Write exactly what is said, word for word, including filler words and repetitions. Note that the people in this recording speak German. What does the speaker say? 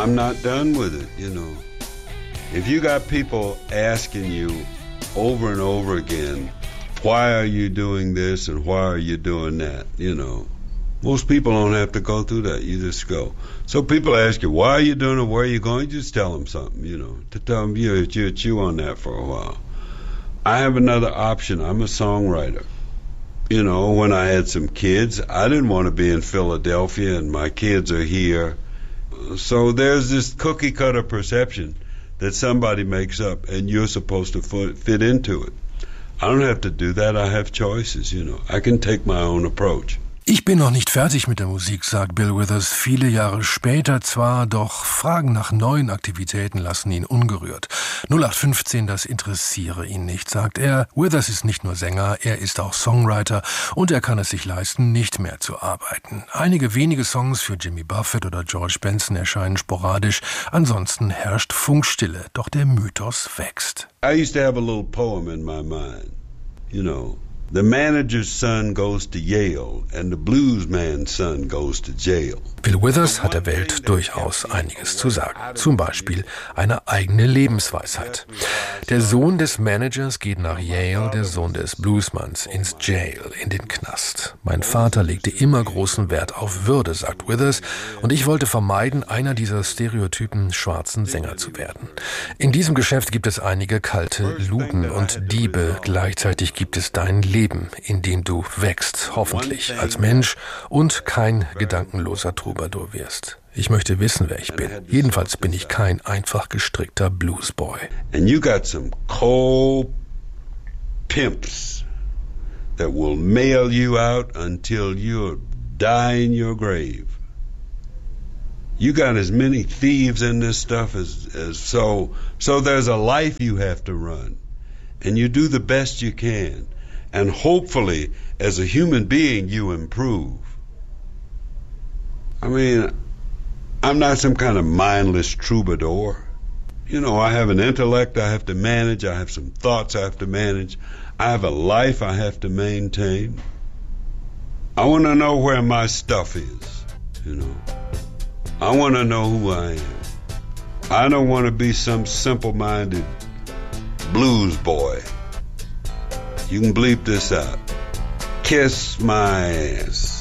I'm not done with it, you know. If you got people asking you over and over again, why are you doing this and why are you doing that, you know, most people don't have to go through that. You just go. So people ask you, why are you doing it, where are you going? You just tell them something, you know, to tell them you, you chew on that for a while. I have another option. I'm a songwriter. You know, when I had some kids, I didn't want to be in Philadelphia and my kids are here. So there's this cookie cutter perception that somebody makes up and you're supposed to fit into it. I don't have to do that. I have choices, you know. I can take my own approach. Ich bin noch nicht fertig mit der Musik, sagt Bill Withers, viele Jahre später zwar, doch Fragen nach neuen Aktivitäten lassen ihn ungerührt. null acht fünfzehn, das interessiere ihn nicht, sagt er. Withers ist nicht nur Sänger, er ist auch Songwriter und er kann es sich leisten, nicht mehr zu arbeiten. Einige wenige Songs für Jimmy Buffett oder George Benson erscheinen sporadisch, ansonsten herrscht Funkstille, doch der Mythos wächst. I used to have a little poem in my mind, you know. The manager's son goes to Yale and the blues man's son goes to jail. Bill Withers hat der Welt durchaus einiges zu sagen. Zum Beispiel eine eigene Lebensweisheit. Der Sohn des Managers geht nach Yale, der Sohn des Bluesmanns ins Jail, in den Knast. Mein Vater legte immer großen Wert auf Würde, sagt Withers, und ich wollte vermeiden, einer dieser stereotypen schwarzen Sänger zu werden. In diesem Geschäft gibt es einige kalte Lügen und Diebe. Gleichzeitig gibt es dein Leben, in dem du wächst, hoffentlich als Mensch und kein gedankenloser Troubadour wirst. Ich möchte wissen, wer ich bin. Jedenfalls bin ich kein einfach gestrickter Bluesboy. And you got some cold pimps that will mail you out until you die in your grave. You got as many thieves in this stuff as, as so so there's a life you have to run. And you do the best you can. And hopefully, as a human being, you improve. I mean, I'm not some kind of mindless troubadour. You know, I have an intellect I have to manage. I have some thoughts I have to manage. I have a life I have to maintain. I want to know where my stuff is, you know. I want to know who I am. I don't want to be some simple-minded blues boy. You can bleep this out. Kiss my ass.